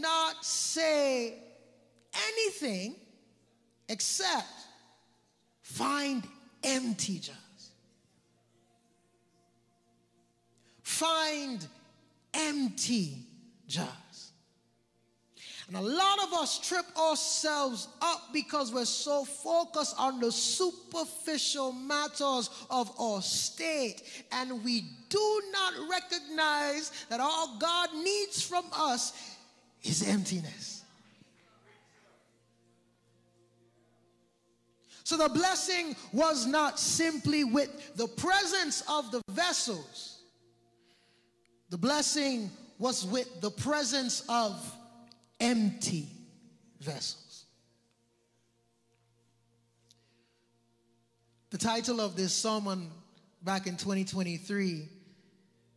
not say anything except find empty jars. Find empty jars. And a lot of us trip ourselves up because we're so focused on the superficial matters of our state, and we do not recognize that all God needs from us is emptiness. So the blessing was not simply with the presence of the vessels. The blessing was with the presence of empty vessels. The title of this sermon back in 2023